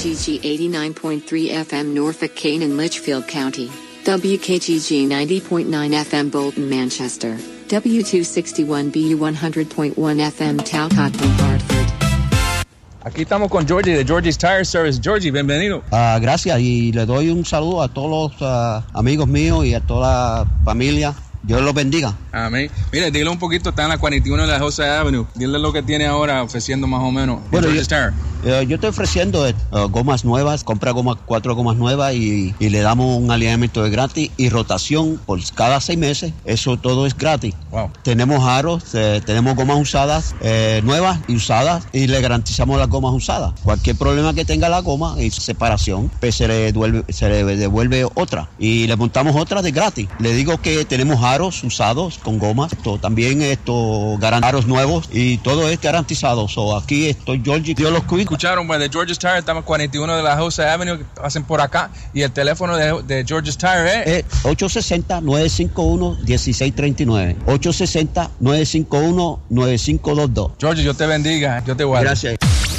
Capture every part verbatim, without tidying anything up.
G G eighty-nine point three F M Norfolk, Kane and Litchfield County. W K G G ninety point nine F M Bolton, Manchester. W two sixty-one B U one hundred point one F M Talcott, Hartford. Aquí estamos con Georgie de Georgie's Tire Service. Georgie, bienvenido. Uh, gracias, y le doy un saludo a todos los uh, amigos míos y a toda la familia. Dios los bendiga. Amén. Mire, dile un poquito, está en la cuarenta y uno de la Jose Avenue. Dile lo que tiene ahora ofreciendo más o menos. Bueno, yo, uh, yo estoy ofreciendo uh, gomas nuevas, compra gomas, cuatro gomas nuevas y, y le damos un alineamiento de gratis y rotación por cada seis meses. Eso todo es gratis. Wow. Tenemos aros, eh, tenemos gomas usadas, eh, nuevas y usadas, y le garantizamos las gomas usadas. Cualquier problema que tenga la goma y separación, pues se le devuelve, se le devuelve otra y le montamos otra de gratis. Le digo que tenemos aros usados con gomas, esto, también esto, aros nuevos y todo es garantizado. So, aquí estoy Georgie, Dios los cuida. Escucharon, pues, de George's Tire, estamos en cuarenta y uno de la Jose Avenue, que pasen por acá, y el teléfono de, de George's Tire es eh, ocho seis cero, nueve cinco uno, uno seis tres nueve, ocho seis cero, nueve cinco uno, nueve cinco dos dos. Georgie, yo te bendiga, yo te guardo. Gracias.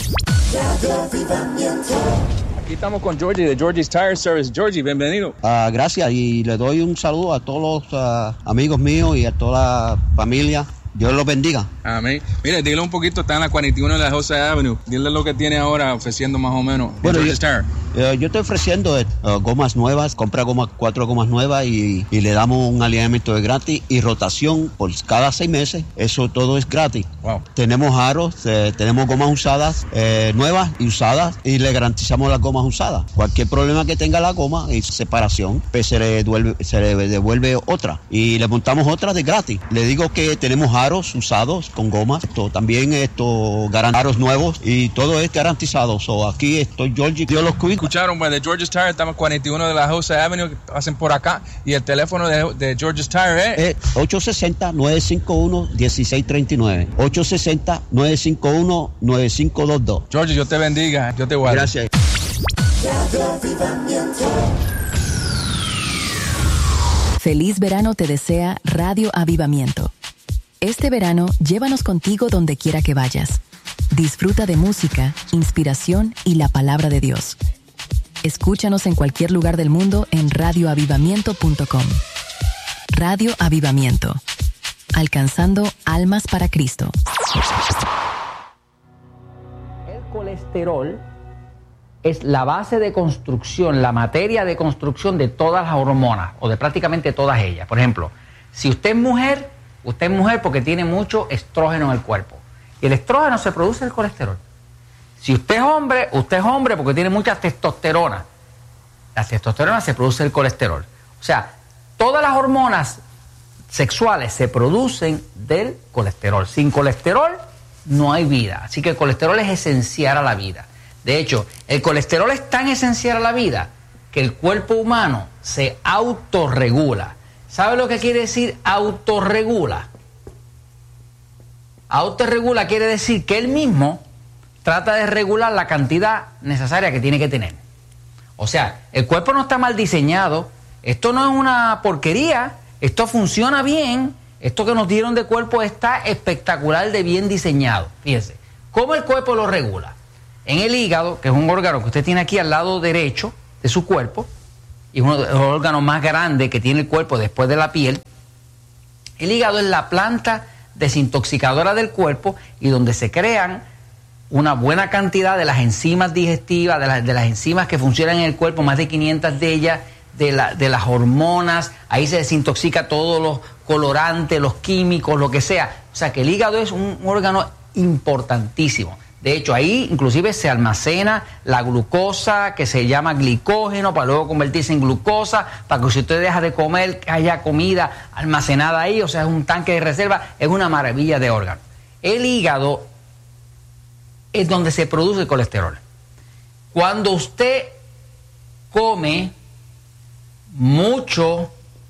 Aquí estamos con Georgie de Georgie's Tire Service. Georgie, bienvenido. Uh, gracias, y le doy un saludo a todos los uh, amigos míos y a toda la familia. Dios los bendiga. Amén. Mire, dile un poquito, está en la cuarenta y uno de la Jose Avenue. Dile lo que tiene ahora ofreciendo más o menos. Bueno, yo, uh, yo estoy ofreciendo uh, gomas nuevas, compra gomas, cuatro gomas nuevas y, y le damos un alineamiento de gratis y rotación por cada seis meses. Eso todo es gratis. Wow. Tenemos aros, eh, tenemos gomas usadas, eh, nuevas y usadas, y le garantizamos las gomas usadas. Cualquier problema que tenga la goma y separación, pues se le devuelve, se le devuelve otra y le montamos otra de gratis. Le digo que tenemos aros aros usados con gomas, esto, también esto, aros nuevos y todo es garantizado. So, aquí estoy Georgie, Dios los cuida. Escucharon, pues, de George's Tire, estamos en cuarenta y uno de la Jose Avenue, que pasen por acá, y el teléfono de, de George's Tire es eh, ocho seis cero, nueve cinco uno, uno seis tres nueve, ocho seis cero, nueve cinco uno, nueve cinco dos dos. Georgie, yo te bendiga, yo te guardo. Gracias. Feliz verano te desea Radio Avivamiento. Este verano, llévanos contigo donde quiera que vayas. Disfruta de música, inspiración y la palabra de Dios. Escúchanos en cualquier lugar del mundo en radio avivamiento punto com. Radio Avivamiento. Alcanzando almas para Cristo. El colesterol es la base de construcción, la materia de construcción de todas las hormonas, o de prácticamente todas ellas. Por ejemplo, si usted es mujer, usted es mujer porque tiene mucho estrógeno en el cuerpo. Y el estrógeno se produce el colesterol. Si usted es hombre, usted es hombre porque tiene mucha testosterona. La testosterona se produce el colesterol. O sea, todas las hormonas sexuales se producen del colesterol. Sin colesterol no hay vida. Así que el colesterol es esencial a la vida. De hecho, el colesterol es tan esencial a la vida que el cuerpo humano se autorregula. ¿Sabe lo que quiere decir autorregula? Autorregula quiere decir que él mismo trata de regular la cantidad necesaria que tiene que tener. O sea, el cuerpo no está mal diseñado, esto no es una porquería, esto funciona bien, esto que nos dieron de cuerpo está espectacular de bien diseñado. Fíjense, ¿cómo el cuerpo lo regula? En el hígado, que es un órgano que usted tiene aquí al lado derecho de su cuerpo, y uno de los órganos más grandes que tiene el cuerpo después de la piel, el hígado es la planta desintoxicadora del cuerpo y donde se crean una buena cantidad de las enzimas digestivas, de, la, de las enzimas que funcionan en el cuerpo, más de quinientas de ellas, de, la, de las hormonas, ahí se desintoxica todos los colorantes, los químicos, lo que sea. O sea que el hígado es un órgano importantísimo. De hecho, ahí inclusive se almacena la glucosa, que se llama glicógeno, para luego convertirse en glucosa, para que si usted deja de comer, haya comida almacenada ahí, o sea, es un tanque de reserva, es una maravilla de órgano. El hígado es donde se produce el colesterol. Cuando usted come mucho,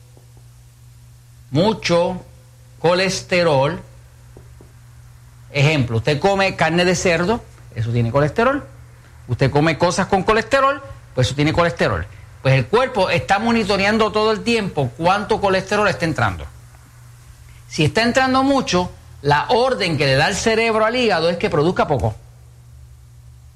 mucho colesterol, ejemplo, usted come carne de cerdo, eso tiene colesterol. Usted come cosas con colesterol, pues eso tiene colesterol. Pues el cuerpo está monitoreando todo el tiempo cuánto colesterol está entrando. Si está entrando mucho, la orden que le da el cerebro al hígado es que produzca poco.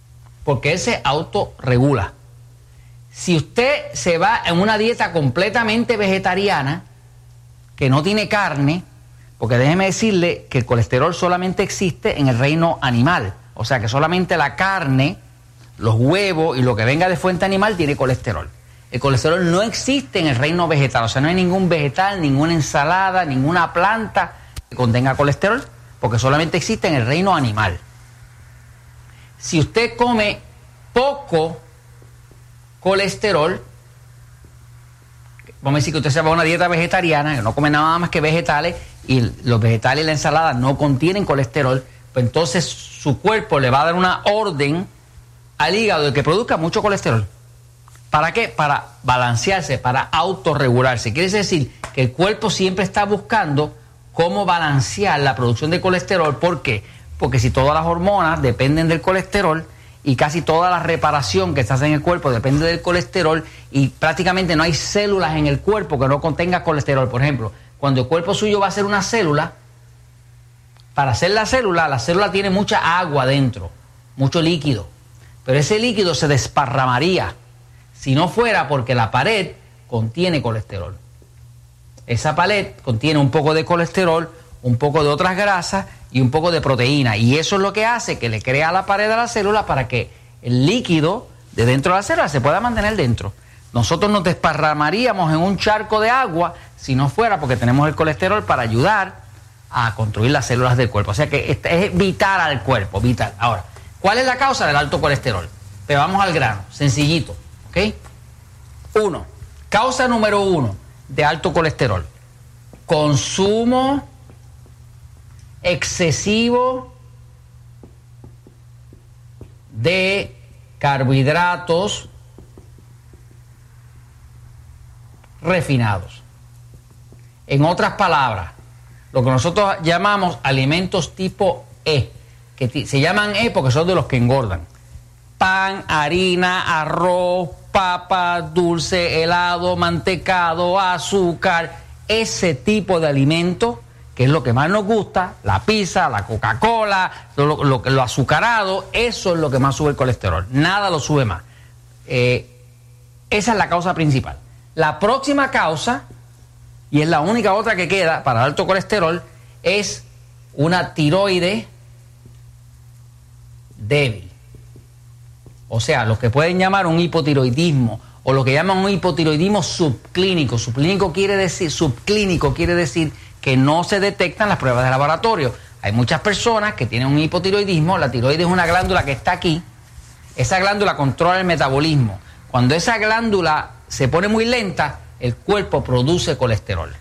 porque él se autorregula. Si usted se va en una dieta completamente vegetariana, que no tiene carne, porque déjeme decirle que el colesterol solamente existe en el reino animal, o sea que solamente la carne, los huevos y lo que venga de fuente animal tiene colesterol. El colesterol no existe en el reino vegetal, o sea, no hay ningún vegetal, ninguna ensalada, ninguna planta que contenga colesterol, porque solamente existe en el reino animal. Si usted come poco colesterol, vamos a decir que usted se va a una dieta vegetariana, que no come nada más que vegetales, y los vegetales y la ensalada no contienen colesterol, pues entonces su cuerpo le va a dar una orden al hígado de que produzca mucho colesterol. ¿Para qué? Para balancearse, para autorregularse. Quiere decir que el cuerpo siempre está buscando cómo balancear la producción de colesterol. ¿Por qué? Porque si todas las hormonas dependen del colesterol y casi toda la reparación que se hace en el cuerpo depende del colesterol y prácticamente no hay células en el cuerpo que no contengan colesterol. Por ejemplo, cuando el cuerpo suyo va a hacer una célula, para hacer la célula, la célula tiene mucha agua dentro, mucho líquido, pero ese líquido se desparramaría si no fuera porque la pared contiene colesterol. Esa pared contiene un poco de colesterol, un poco de otras grasas y un poco de proteína, y eso es lo que hace que le crea la pared a la célula para que el líquido de dentro de la célula se pueda mantener dentro. Nosotros nos desparramaríamos en un charco de agua si no fuera porque tenemos el colesterol para ayudar a construir las células del cuerpo. O sea que este es vital al cuerpo, vital. Ahora, ¿cuál es la causa del alto colesterol? Pero vamos al grano, sencillito, ¿ok? Uno, causa número uno de alto colesterol: consumo excesivo de carbohidratos refinados. En otras palabras, lo que nosotros llamamos alimentos tipo E, que se llaman E porque son de los que engordan. Pan, harina, arroz, papa, dulce, helado, mantecado, azúcar, ese tipo de alimento, que es lo que más nos gusta, la pizza, la Coca-Cola, lo, lo, lo azucarado, eso es lo que más sube el colesterol, nada lo sube más. Eh, esa es la causa principal. La próxima causa, y es la única otra que queda para el alto colesterol, es una tiroide débil. O sea, lo que pueden llamar un hipotiroidismo, o lo que llaman un hipotiroidismo subclínico. Subclínico quiere decir, subclínico quiere decir que no se detectan las pruebas de laboratorio. Hay muchas personas que tienen un hipotiroidismo. La tiroides es una glándula que está aquí. Esa glándula controla el metabolismo. Cuando esa glándula se pone muy lenta, el cuerpo produce colesterol.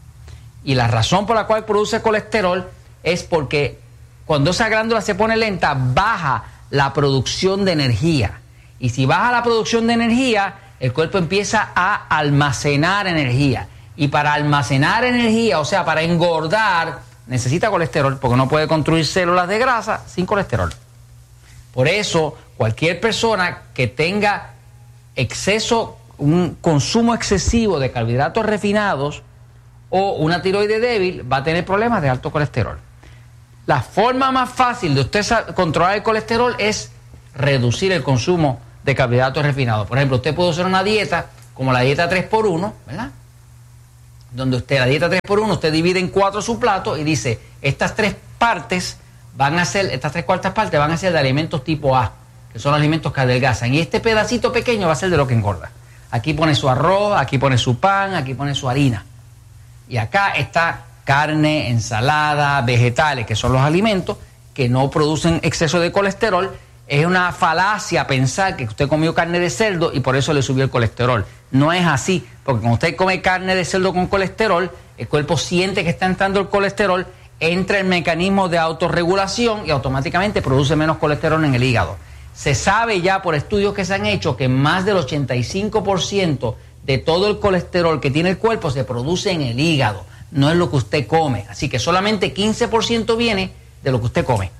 Y la razón por la cual produce colesterol es porque cuando esa glándula se pone lenta, baja la producción de energía. Y si baja la producción de energía, el cuerpo empieza a almacenar energía. Y para almacenar energía, o sea, para engordar, necesita colesterol, porque no puede construir células de grasa sin colesterol. Por eso, cualquier persona que tenga exceso, un consumo excesivo de carbohidratos refinados o una tiroide débil, va a tener problemas de alto colesterol. La forma más fácil de usted controlar el colesterol es reducir el consumo de carbohidratos refinados. Por ejemplo, usted puede hacer una dieta como la dieta tres por uno, ¿verdad? Donde usted, la dieta tres por uno, usted divide en cuatro su plato y dice, estas tres partes van a ser, estas tres cuartas partes van a ser de alimentos tipo A, que son alimentos que adelgazan. Y este pedacito pequeño va a ser de lo que engorda. Aquí pone su arroz, aquí pone su pan, aquí pone su harina. Y acá está carne, ensalada, vegetales, que son los alimentos que no producen exceso de colesterol. Es una falacia pensar que usted comió carne de cerdo y por eso le subió el colesterol. No es así, porque cuando usted come carne de cerdo con colesterol, el cuerpo siente que está entrando el colesterol, entra el mecanismo de autorregulación y automáticamente produce menos colesterol en el hígado. Se sabe ya por estudios que se han hecho que más del ochenta y cinco por ciento de todo el colesterol que tiene el cuerpo se produce en el hígado, no es lo que usted come. Así que solamente quince por ciento viene de lo que usted come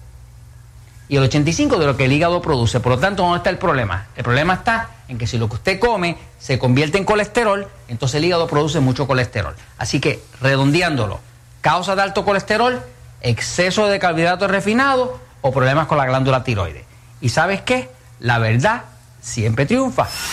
y el ochenta y cinco por ciento de lo que el hígado produce. Por lo tanto, ¿dónde está el problema? El problema está en que si lo que usted come se convierte en colesterol, entonces el hígado produce mucho colesterol. Así que, redondeándolo, causa de alto colesterol, exceso de carbohidratos refinados o problemas con la glándula tiroides. ¿Y sabes qué? la verdad siempre triunfa.